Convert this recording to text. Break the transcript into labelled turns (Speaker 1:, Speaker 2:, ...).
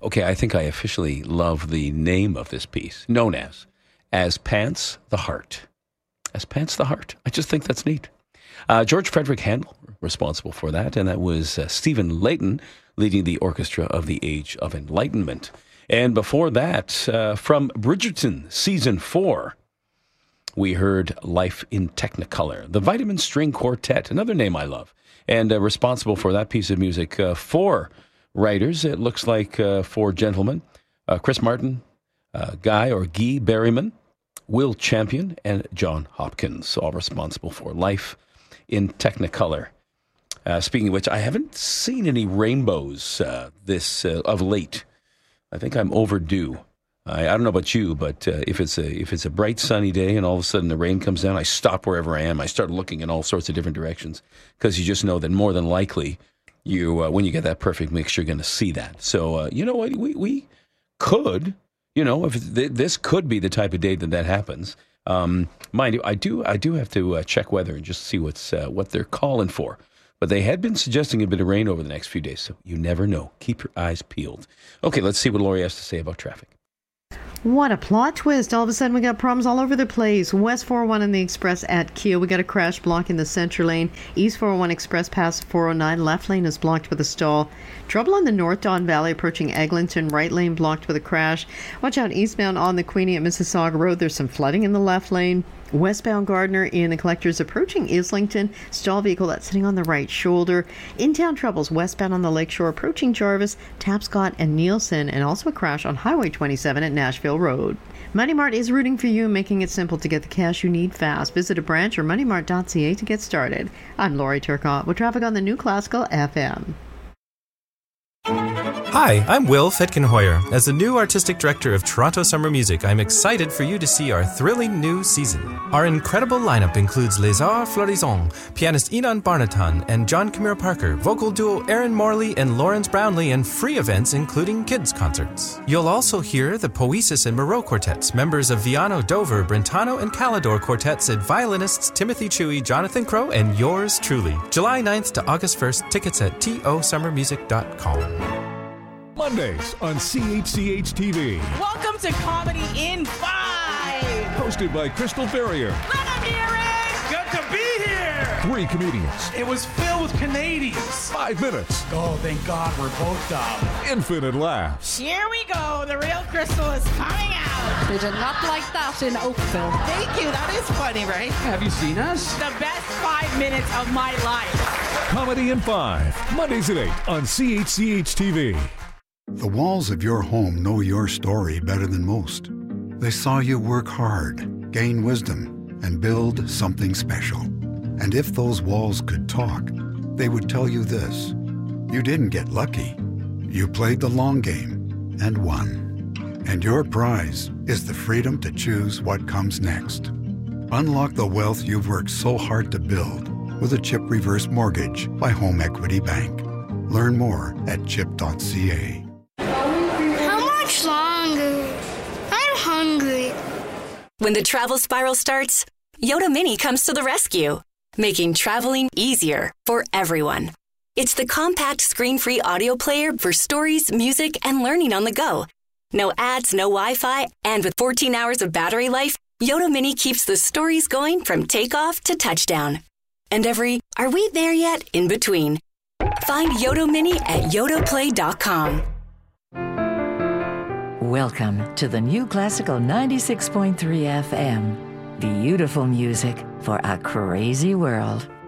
Speaker 1: Okay, I think I officially love the name of this piece, known as Pants the Heart. As Pants the Heart. I just think that's neat. George Frederick Handel, responsible for that, and that was Stephen Layton leading the orchestra of the Age of Enlightenment. And before that, from Bridgerton, Season 4, we heard Life in Technicolor. The Vitamin String Quartet, another name I love, and responsible for that piece of music, 4 writers, it looks like 4 gentlemen, Chris Martin, Guy Berryman, Will Champion, and John Hopkins, all responsible for Life in Technicolor. Speaking of which, I haven't seen any rainbows of late. I think I'm overdue. I don't know about you, but if it's a bright sunny day and all of a sudden the rain comes down, I stop wherever I am. I start looking in all sorts of different directions because you just know that more than likely you when you get that perfect mix, you're going to see that. So you know what, we could, if this could be the type of day that happens. Mind you, I do have to check weather and just see what they're calling for. But they had been suggesting a bit of rain over the next few days, so you never know. Keep your eyes peeled. Okay, let's see what Lori has to say about traffic.
Speaker 2: What a plot twist. All of a sudden, we got problems all over the place. West 401 in the Express at Keele. We got a crash blocking the center lane. East 401 Express past 409. Left lane is blocked with a stall. Trouble on the North Don Valley approaching Eglinton. Right lane blocked with a crash. Watch out eastbound on the Queenie at Mississauga Road. There's some flooding in the left lane. Westbound Gardner in the Collectors approaching Islington. Stall vehicle that's sitting on the right shoulder. In-town troubles westbound on the Lakeshore approaching Jarvis, Tapscott, and Nielsen. And also a crash on Highway 27 at Nashville Road. Money Mart is rooting for you, making it simple to get the cash you need fast. Visit a branch or moneymart.ca to get started. I'm Lori Turcotte with traffic on the New Classical FM.
Speaker 3: Hi, I'm Will Fetkenhoyer. As the new artistic director of Toronto Summer Music, I'm excited for you to see our thrilling new season. Our incredible lineup includes Les Arts Florisants, pianist Enon Barnaton and John Camille Parker, vocal duo Aaron Morley and Lawrence Brownlee, and free events including kids' concerts. You'll also hear the Poesis and Moreau quartets, members of Viano, Dover, Brentano, and Calidor quartets, and violinists Timothy Chewy, Jonathan Crow, and yours truly. July 9th to August 1st, tickets at tosummermusic.com.
Speaker 4: Mondays on CHCH-TV.
Speaker 5: Welcome to Comedy in 5.
Speaker 4: Hosted by Crystal Ferrier.
Speaker 5: Let him hear it!
Speaker 6: Good to be here!
Speaker 4: 3 comedians.
Speaker 6: It was filled with Canadians.
Speaker 4: 5 minutes.
Speaker 6: Oh, thank God we're both dumb.
Speaker 4: Infinite laughs.
Speaker 5: Here we go. The real Crystal is coming out.
Speaker 7: They did not like that in Oakville.
Speaker 5: Thank you. That is funny, right?
Speaker 6: Have you seen us?
Speaker 5: The best 5 minutes of my life.
Speaker 4: Comedy in 5. Mondays at 8 on CHCH-TV.
Speaker 8: The walls of your home know your story better than most. They saw you work hard, gain wisdom, and build something special. And if those walls could talk, they would tell you this: you didn't get lucky. You played the long game and won. And your prize is the freedom to choose what comes next. Unlock the wealth you've worked so hard to build with a CHIP Reverse Mortgage by Home Equity Bank. Learn more at chip.ca.
Speaker 9: Longer. I'm hungry.
Speaker 10: When the travel spiral starts, Yoda Mini comes to the rescue, making traveling easier for everyone. It's the compact screen-free audio player for stories, music, and learning on the go. No ads, no Wi-Fi, and with 14 hours of battery life, Yoda Mini keeps the stories going from takeoff to touchdown. And every "are we there yet?" in between. Find Yoda Mini at yodaplay.com.
Speaker 11: Welcome to the New Classical 96.3 FM. Beautiful music for a crazy world.